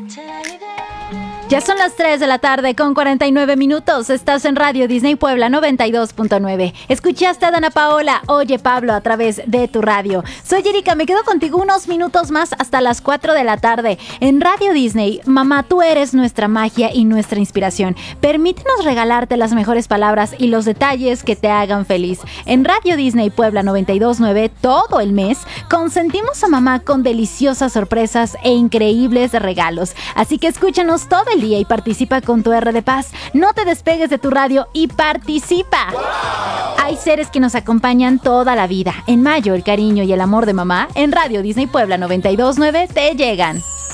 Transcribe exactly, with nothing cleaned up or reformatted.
Ya son las tres de la tarde con cuarenta y nueve minutos. Estás en Radio Disney Puebla noventa y dos punto nueve. Escuchaste a Dana Paola, Oye Pablo, a través de tu radio. Soy Erika, me quedo contigo unos minutos más hasta las cuatro de la tarde. En Radio Disney, mamá, tú eres nuestra magia y nuestra inspiración. Permítenos regalarte las mejores palabras y los detalles que te hagan feliz. En Radio Disney Puebla noventa y dos punto nueve, todo el mes, consentimos a mamá con deliciosas sorpresas e increíbles regalos. Así que escúchanos todo el día y participa con tu R de Paz. No te despegues de tu radio y participa. ¡Wow! Hay seres que nos acompañan toda la vida. En mayo, el cariño y el amor de mamá en Radio Disney Puebla noventa y dos punto nueve te llegan.